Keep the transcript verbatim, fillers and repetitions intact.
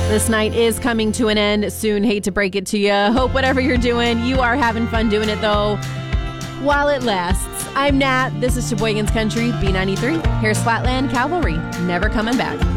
This night is coming to an end soon. Hate to break it to you. Hope whatever you're doing, you are having fun doing it, though, while it lasts. I'm Nat. This is Sheboygan's Country, B ninety-three. Here's Flatland Cavalry. Never coming back.